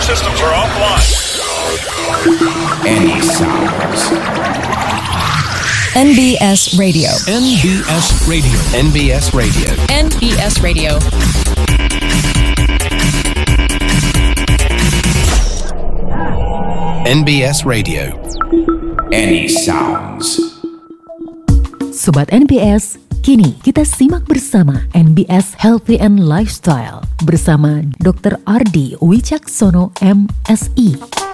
systems are offline. Any sounds. NBS Radio. NBS Radio. NBS Radio. NBS Radio. NBS Radio. Any sounds. Sobat NBS, kini kita simak bersama NBS Healthy and Lifestyle bersama Dr. Ardi Wicaksono MSI.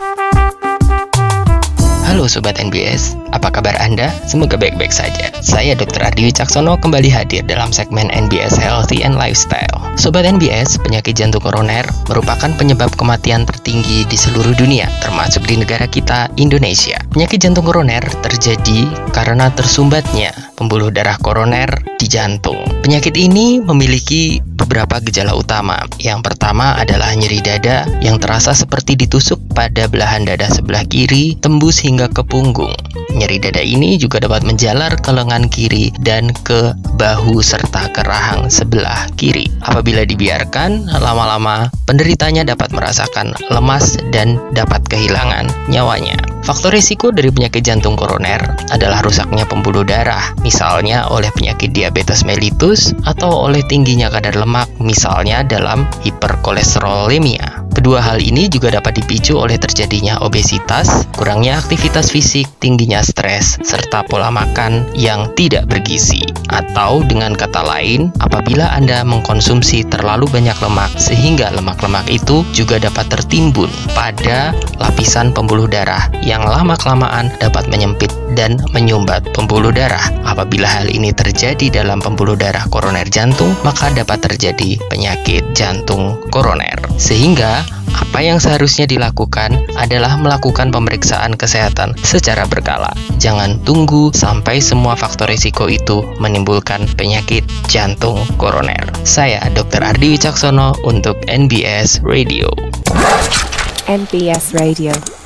Halo Sobat NBS, apa kabar Anda? Semoga baik-baik saja. Saya Dr. Ardi Wicaksono kembali hadir dalam segmen NBS Healthy and Lifestyle. Sobat NBS, penyakit jantung koroner merupakan penyebab kematian tertinggi di seluruh dunia, termasuk di negara kita, Indonesia. Penyakit jantung koroner terjadi karena tersumbatnya pembuluh darah koroner di jantung. Penyakit ini memiliki beberapa gejala utama. Yang pertama adalah nyeri dada yang terasa seperti ditusuk pada belahan dada sebelah kiri, tembus hingga ke punggung. Nyeri dada ini juga dapat menjalar ke lengan kiri dan ke bahu serta ke rahang sebelah kiri. Apabila dibiarkan, lama-lama penderitanya dapat merasakan lemas dan dapat kehilangan nyawanya. Faktor risiko dari penyakit jantung koroner adalah rusaknya pembuluh darah, misalnya oleh penyakit diabetes mellitus atau oleh tingginya kadar lemak, misalnya dalam hiperkolesterolemia. Kedua hal ini juga dapat dipicu oleh terjadinya obesitas, kurangnya aktivitas fisik, tingginya stres, serta pola makan yang tidak bergizi. Atau dengan kata lain, apabila Anda mengkonsumsi terlalu banyak lemak sehingga lemak-lemak itu juga dapat tertimbun pada lapisan pembuluh darah yang lama-kelamaan dapat menyempit dan menyumbat pembuluh darah. Apabila hal ini terjadi dalam pembuluh darah koroner jantung, maka dapat terjadi penyakit jantung koroner. Sehingga apa yang seharusnya dilakukan adalah melakukan pemeriksaan kesehatan secara berkala. Jangan tunggu sampai semua faktor risiko itu menimbulkan penyakit jantung koroner. Saya Dr. Ardi Wicaksono untuk NBS Radio. NBS Radio.